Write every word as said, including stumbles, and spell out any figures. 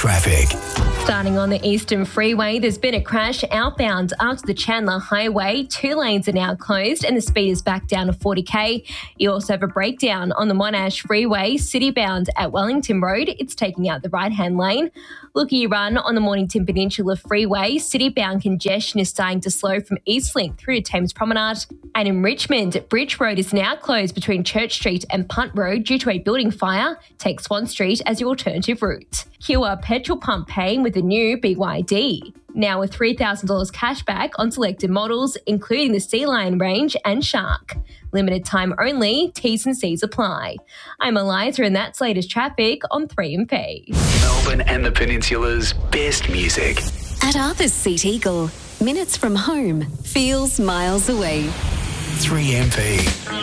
traffic. Starting on the Eastern Freeway, there's been a crash outbound after the Chandler Highway. Two lanes are now closed and the speed is back down to forty k. You also have a breakdown on the Monash Freeway, citybound at Wellington Road. It's taking out the right-hand lane. Looky run on the Mornington Peninsula Freeway. Citybound congestion is starting to slow from Eastlink through to Thames Promenade. And in Richmond, Bridge Road is now closed between Church Street and Punt Road due to a building fire. Take Swan Street as your alternative route. Q petrol pump paying with the new B Y D. Now with three thousand dollars cash back on selected models, including the Sea Lion range and Shark. Limited time only, T's and C's apply. I'm Eliza and that's latest traffic on three M P. Melbourne and the Peninsula's best music. At Arthur's Seat Eagle, minutes from home, feels miles away. three M P.